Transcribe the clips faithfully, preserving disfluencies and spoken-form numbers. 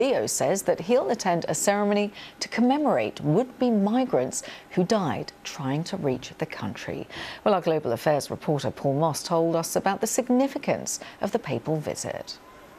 Leo says that he'll attend a ceremony to commemorate would-be migrants who died trying to reach the country. Well, our global affairs reporter Paul Moss told us about the significance of the papal visit.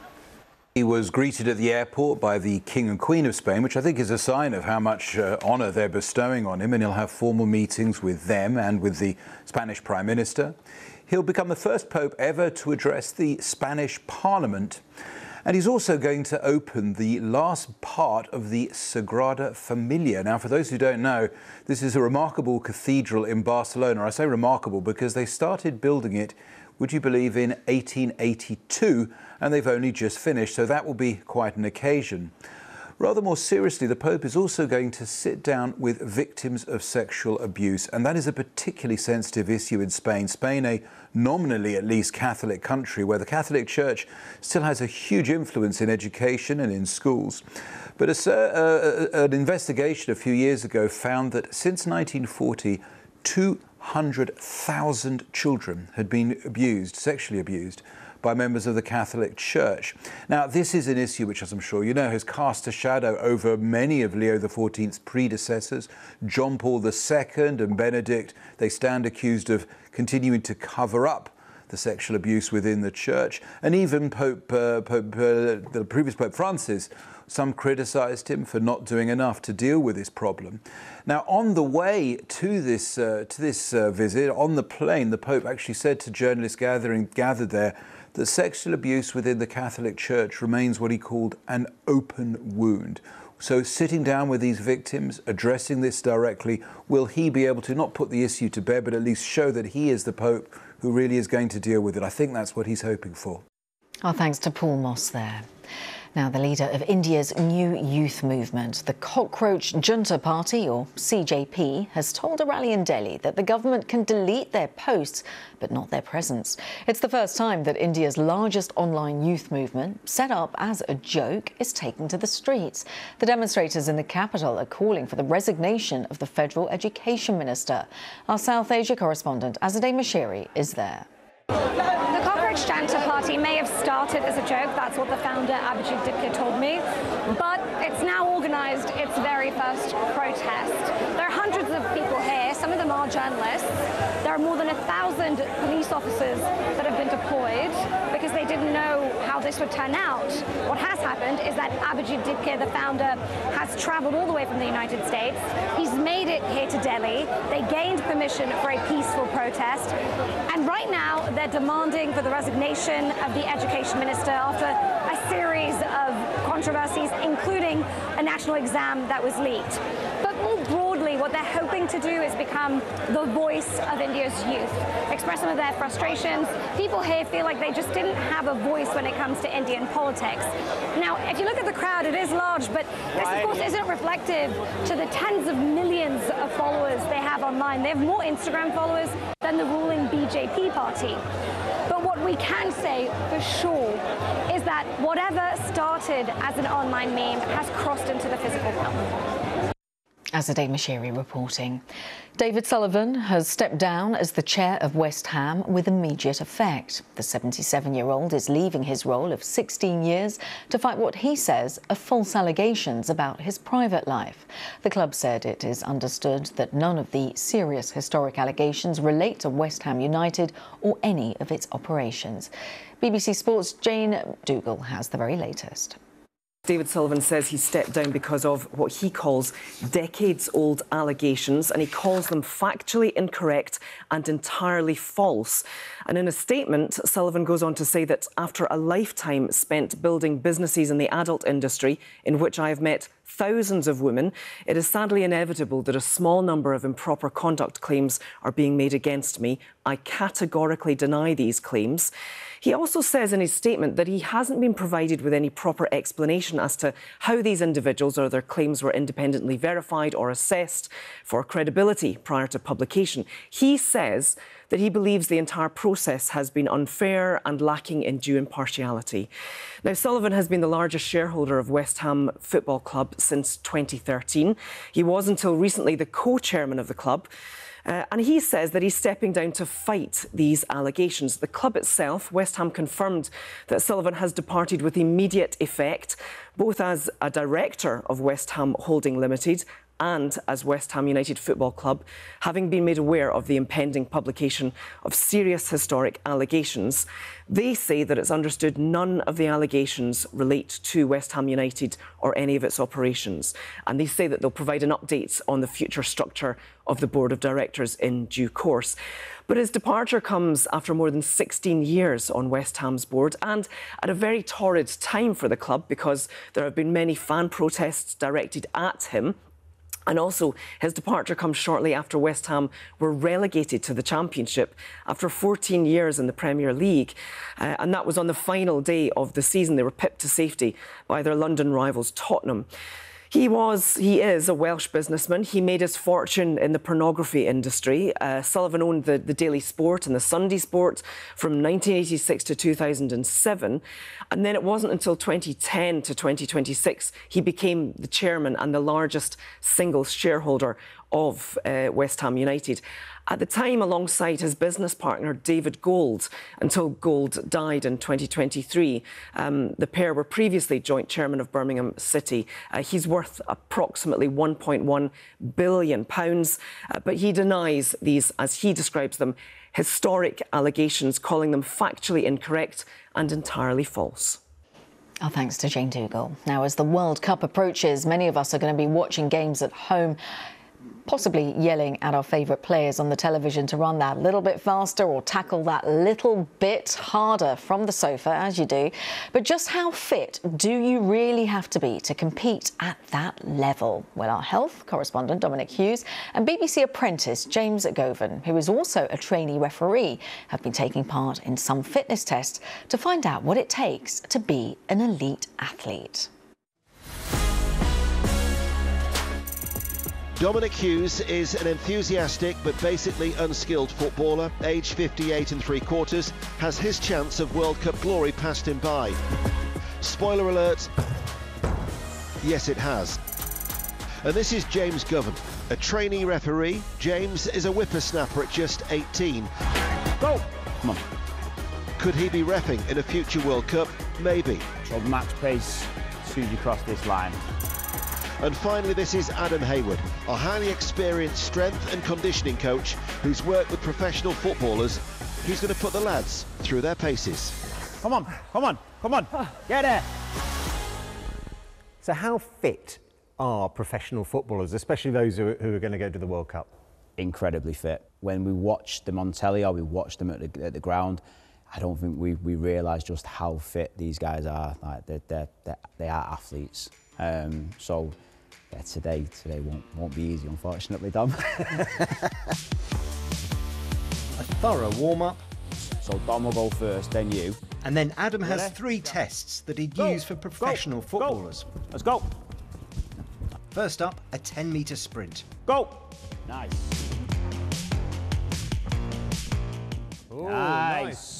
He was greeted at the airport by the King and Queen of Spain, which I think is a sign of how much uh, honour they're bestowing on him, and he'll have formal meetings with them and with the Spanish Prime Minister. He'll become the first pope ever to address the Spanish Parliament. And he's also going to open the last part of the Sagrada Familia. Now, for those who don't know, this is a remarkable cathedral in Barcelona. I say remarkable because they started building it, would you believe, in eighteen eighty-two, and they've only just finished, so that will be quite an occasion. Rather more seriously, the Pope is also going to sit down with victims of sexual abuse, and that is a particularly sensitive issue in Spain. Spain, a nominally at least Catholic country, where the Catholic Church still has a huge influence in education and in schools. But a, uh, an investigation a few years ago found that since nineteen forty, two hundred thousand children had been abused, sexually abused, by members of the Catholic Church. Now, this is an issue which, as I'm sure you know, has cast a shadow over many of Leo the fourteenth's predecessors. John Paul the Second and Benedict, they stand accused of continuing to cover up the sexual abuse within the Church. And even Pope, uh, Pope uh, the previous Pope Francis, some criticised him for not doing enough to deal with this problem. Now, on the way to this, uh, to this uh, visit, on the plane, the Pope actually said to journalists gathering, gathered there that sexual abuse within the Catholic Church remains what he called an open wound. So sitting down with these victims, addressing this directly, will he be able to not put the issue to bed, but at least show that he is the Pope who really is going to deal with it? I think that's what he's hoping for. Our thanks to Paul Moss there. Now, the leader of India's new youth movement, the Cockroach Junta Party, or C J P, has told a rally in Delhi that the government can delete their posts, but not their presence. It's the first time that India's largest online youth movement, set up as a joke, is taken to the streets. The demonstrators in the capital are calling for the resignation of the federal education minister. Our South Asia correspondent, Azadeh Mashiri, is there. The Cockroach Junta Party may have started as a joke, that's what the founder Abhijit Dipke told me, but it's now organised its very first protest. There are hundreds of people here, some of them are journalists. There are more than a thousand police officers that have been deployed because they didn't know how this would turn out. What has happened is that Abhijit Dipke, the founder, has travelled all the way from the United States. He's made it here to Delhi. They gained permission for a peaceful protest, and right now they're demanding for the resignation of the education minister after a series of controversies, including a national exam that was leaked. But more broadly, what they're hoping to do is become the voice of India's youth, express some of their frustrations. People here feel like they just didn't have a voice when it comes to Indian politics. Now, if you look at the crowd, it is large, but this, of course, isn't reflective to the tens of millions of followers they have online. They have more Instagram followers than the ruling B J P party. But what we can say for sure is that whatever started as an online meme has crossed into the physical realm. Azadeh Mashiri reporting. David Sullivan has stepped down as the chair of West Ham with immediate effect. The seventy-seven-year-old is leaving his role of sixteen years to fight what he says are false allegations about his private life. The club said it is understood that none of the serious historic allegations relate to West Ham United or any of its operations. B B C Sports' Jane Dougal has the very latest. David Sullivan says he stepped down because of what he calls decades-old allegations, and he calls them factually incorrect and entirely false. And in a statement, Sullivan goes on to say that after a lifetime spent building businesses in the adult industry, in which I have met thousands of women, it is sadly inevitable that a small number of improper conduct claims are being made against me. I categorically deny these claims. He also says in his statement that he hasn't been provided with any proper explanation as to how these individuals or their claims were independently verified or assessed for credibility prior to publication. He says that he believes the entire process has been unfair and lacking in due impartiality. Now, Sullivan has been the largest shareholder of West Ham Football Club since twenty thirteen. He was until recently the co-chairman of the club. Uh, and he says that he's stepping down to fight these allegations. The club itself, West Ham, confirmed that Sullivan has departed with immediate effect, both as a director of West Ham Holding Limited and as West Ham United Football Club, having been made aware of the impending publication of serious historic allegations. They say that it's understood none of the allegations relate to West Ham United or any of its operations. And they say that they'll provide an update on the future structure of the board of directors in due course. But his departure comes after more than sixteen years on West Ham's board and at a very torrid time for the club, because there have been many fan protests directed at him. And also, his departure comes shortly after West Ham were relegated to the Championship after fourteen years in the Premier League. Uh, and that was on the final day of the season. They were pipped to safety by their London rivals, Tottenham. He was, he is a Welsh businessman. He made his fortune in the pornography industry. Uh, Sullivan owned the, the Daily Sport and the Sunday Sport from nineteen eighty-six to two thousand seven. And then it wasn't until twenty ten to twenty twenty-six he became the chairman and the largest single shareholder of uh, West Ham United. At the time, alongside his business partner, David Gold, until Gold died in twenty twenty-three. Um, the pair were previously joint chairman of Birmingham City. Uh, he's worth approximately one point one billion pounds, uh, but he denies these, as he describes them, historic allegations, calling them factually incorrect and entirely false. Our thanks to Jane Dougal. Now, as the World Cup approaches, many of us are going to be watching games at home, possibly yelling at our favourite players on the television to run that little bit faster or tackle that little bit harder from the sofa, as you do. But just how fit do you really have to be to compete at that level? Well, our health correspondent, Dominic Hughes, and B B C apprentice, James Govan, who is also a trainee referee, have been taking part in some fitness tests to find out what it takes to be an elite athlete. Dominic Hughes is an enthusiastic but basically unskilled footballer, aged fifty-eight and three quarters, has his chance of World Cup glory passed him by. Spoiler alert, yes it has. And this is James Govan, a trainee referee. James is a whippersnapper at just eighteen. Go! Come on. Could he be reffing in a future World Cup? Maybe. So max pace as soon as you cross this line. And finally, this is Adam Hayward, a highly experienced strength and conditioning coach who's worked with professional footballers. He's going to put the lads through their paces. Come on, come on, come on, get there. So how fit are professional footballers, especially those who are, who are going to go to the World Cup? Incredibly fit. When we watch them on telly or we watch them at the, at the ground, I don't think we, we realise just how fit these guys are. Like they're, they're, they're, they are athletes. Um, so yeah, today today won't won't be easy, unfortunately, Dom. A thorough warm-up. So Dom will go first, then you. And then Adam has Ready? three tests that he'd Go, use for professional go, footballers. Go. Let's go. First up, a ten metre sprint. Go. Nice. Ooh, nice. nice.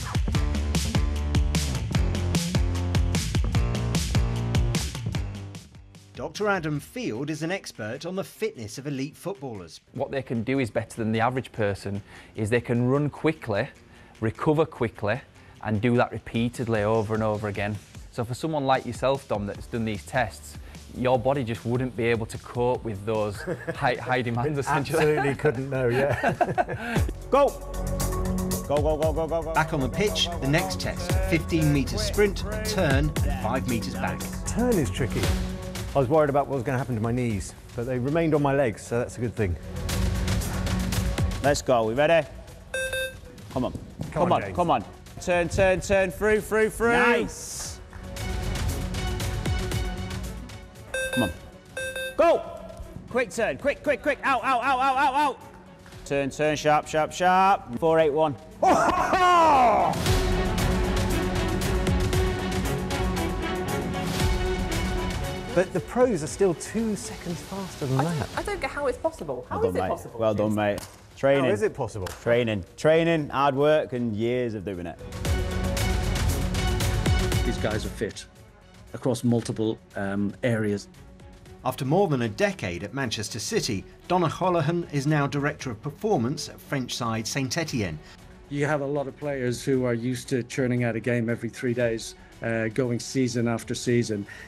Doctor Adam Field is an expert on the fitness of elite footballers. What they can do is better than the average person, is they can run quickly, recover quickly, and do that repeatedly over and over again. So for someone like yourself, Dom, that's done these tests, your body just wouldn't be able to cope with those high, high demands, essentially. Absolutely couldn't know, yeah. Go. Go, go, go, go, go, go. Back on the pitch, the next test, fifteen metre sprint, turn, and five metres back. Turn is tricky. I was worried about what was going to happen to my knees, but they remained on my legs, so that's a good thing. Let's go. We ready? Come on. Come, come on, on, come on. Turn, turn, turn, through, through, through. Nice. Come on. Go. Quick turn. Quick, quick, quick. Out, out, out, out, out, out. Turn, turn, sharp, sharp, sharp. four eight one. Oh! But the pros are still two seconds faster than I that. don't, I don't get how it's possible. How well is done, it mate. possible? Well done, mate. Training. How is it possible? Training. Training, hard work, and years of doing it. These guys are fit across multiple um, areas. After more than a decade at Manchester City, Don O'Callaghan is now Director of Performance at French side Saint Etienne. You have a lot of players who are used to churning out a game every three days, uh, going season after season.